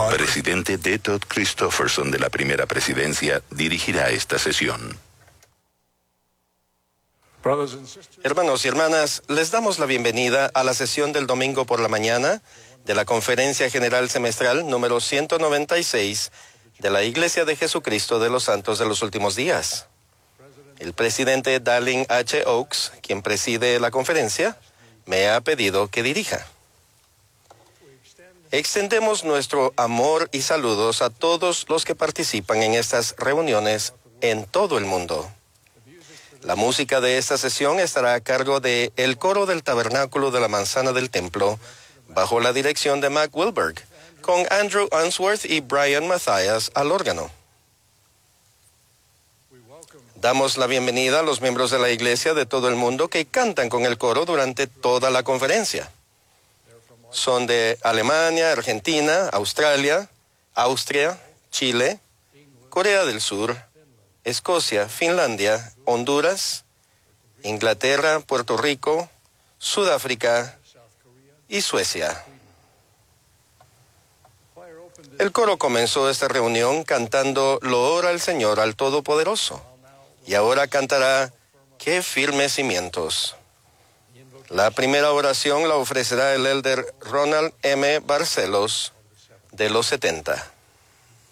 Presidente D. Todd Christofferson de la primera presidencia dirigirá esta sesión. Hermanos y hermanas, les damos la bienvenida a la sesión del domingo por la mañana de la Conferencia General Semestral número 196 de la Iglesia de Jesucristo de los Santos de los Últimos Días. El presidente Dallin H. Oaks, quien preside la conferencia, me ha pedido que dirija. Extendemos nuestro amor y saludos a todos los que participan en estas reuniones en todo el mundo. La música de esta sesión estará a cargo de el coro del Tabernáculo de la Manzana del Templo, bajo la dirección de Mac Wilberg, con Andrew Unsworth y Brian Mathias al órgano. Damos la bienvenida a los miembros de la iglesia de todo el mundo que cantan con el coro durante toda la conferencia. Son de Alemania, Argentina, Australia, Austria, Chile, Corea del Sur, Escocia, Finlandia, Honduras, Inglaterra, Puerto Rico, Sudáfrica y Suecia. El coro comenzó esta reunión cantando Loor al Señor, al Todopoderoso, y ahora cantará Qué firmes cimientos. La primera oración la ofrecerá el elder Ronald M. Barcelos, de los 70.